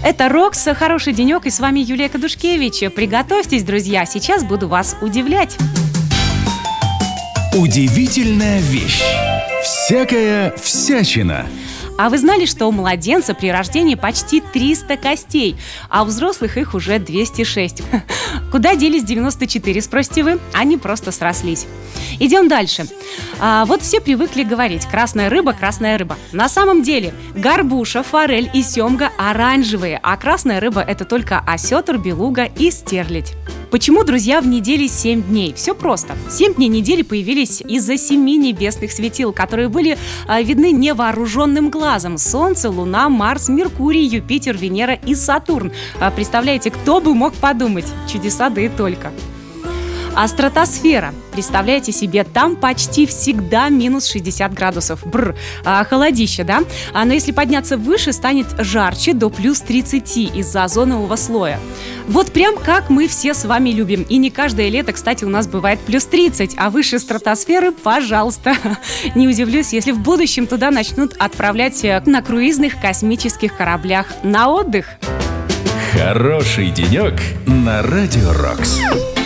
Это Рокс, хороший денек, и с вами Юлия Кадушкевич. Приготовьтесь, друзья, сейчас буду вас удивлять. Удивительная вещь. Всякая всячина. А вы знали, что у младенца при рождении почти 300 костей, а у взрослых их уже 206? Куда делись 94, спросите вы? Они просто срослись. Идем дальше. Вот все привыкли говорить: красная рыба, красная рыба. На самом деле горбуша, форель и семга оранжевые, а красная рыба – это только осетр, белуга и стерлядь. Почему, друзья, в неделе 7 дней? Все просто. 7 дней недели появились из-за 7 небесных светил, которые были видны невооруженным глазом. Солнце, Луна, Марс, Меркурий, Юпитер, Венера и Сатурн. Представляете, кто бы мог подумать? Чудеса, да и только. А стратосфера, представляете себе, там почти всегда минус 60 градусов. Холодище, да? Но если подняться выше, станет жарче до плюс 30 из-за озонового слоя. Вот прям как мы все с вами любим. И не каждое лето, кстати, у нас бывает плюс 30, а выше стратосферы, пожалуйста. Не удивлюсь, если в будущем туда начнут отправлять на круизных космических кораблях на отдых. Хороший денек на Радио Рокс.